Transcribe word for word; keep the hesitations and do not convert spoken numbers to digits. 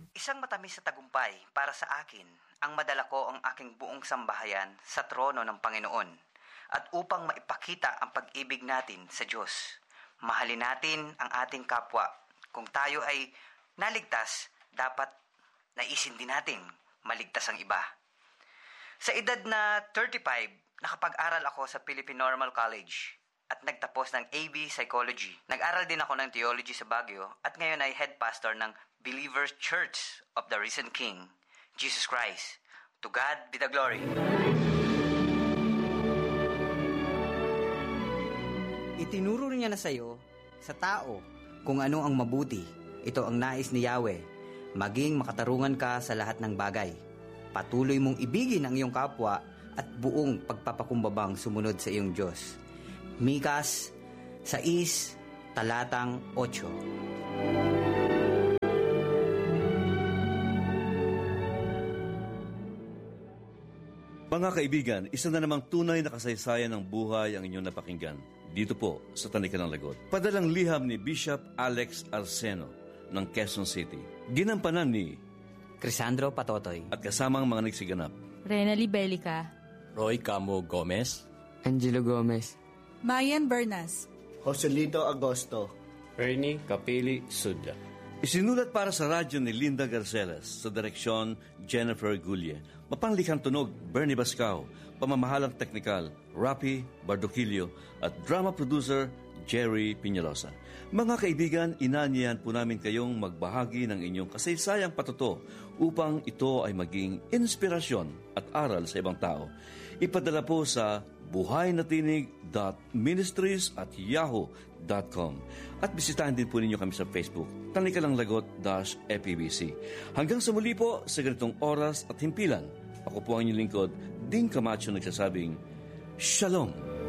Isang matamis na tagumpay para sa akin ang madala ko ang aking buong sambahayan sa trono ng Panginoon at upang maipakita ang pag-ibig natin sa Diyos. Mahalin natin ang ating kapwa. Kung tayo ay naligtas, dapat naisin din natin maligtas ang iba. Sa edad na thirty-five, nakapag-aral ako sa Philippine Normal College at nagtapos ng A B Psychology. Nag-aral din ako ng Theology sa Baguio at ngayon ay head pastor ng Believers Church of the Risen King, Jesus Christ. To God be the glory. Itinuro niya na sa iyo, sa tao, kung ano ang mabuti. Ito ang nais ni Yahweh, maging makatarungan ka sa lahat ng bagay. Patuloy mong ibigin ang iyong kapwa at buong pagpapakumbabang sumunod sa iyong Diyos. Mikas sais, talatang otso. Mga kaibigan, isa na namang tunay na kasaysayan ng buhay ang inyong napakinggan. Dito po sa Tanika ng Lagot. Padalang liham ni Bishop Alex Arseno ng Quezon City. Ginampanan ni Crisandro Patotoy at kasamang mga nagsiganap. Rena Libelica, Roy Camo Gomez, Angelo Gomez, Mayan Bernas, Joselito Agosto, Ernie Capili Sudya. Isinulat para sa radyo ni Linda Garceles sa direksyon Jennifer Gulye. Mapanglikang tunog Bernie Bascao, pamamahalang teknikal Rapi Bardoquillo at drama producer Jerry Piñalosa. Mga kaibigan, inanyayahan po namin kayong magbahagi ng inyong kasaysayang patuto upang ito ay maging inspirasyon at aral sa ibang tao. Ipadala po sa buhaynatinig.ministries at yahoo dot com at bisitahin din po ninyo kami sa Facebook, Tanika ng Lagot F P B C. Hanggang sa muli po sa ganitong oras at himpilan, ako po ang inyong lingkod, Ding Camacho, nagsasabing, Shalom!